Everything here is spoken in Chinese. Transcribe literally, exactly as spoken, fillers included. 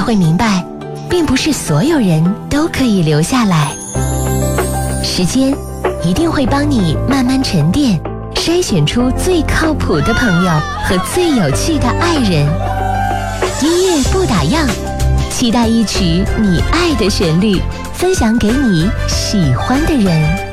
才会明白，并不是所有人都可以留下来。时间一定会帮你慢慢沉淀，筛选出最靠谱的朋友和最有趣的爱人。音乐不打烊，期待一曲你爱的旋律，分享给你喜欢的人。